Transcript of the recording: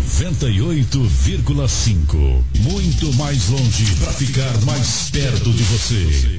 98,5. Muito mais longe para ficar mais perto de você.